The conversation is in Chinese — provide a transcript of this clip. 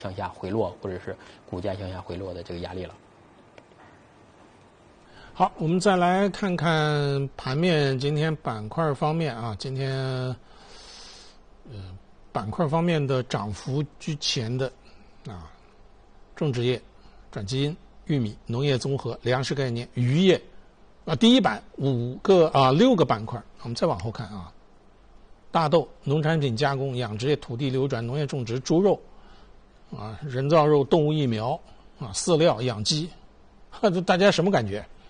向下回落，或者是股价向下回落的这个压力了。 好，我们再来看看盘面。今天板块方面啊，今天板块方面的涨幅居前的啊，种植业、转基因、玉米、农业综合、粮食概念、渔业啊，第一板6个板块。我们再往后看啊，大豆、农产品加工、养殖业、土地流转、农业种植、猪肉啊，人造肉、动物疫苗啊，饲料、养鸡，大家什么感觉？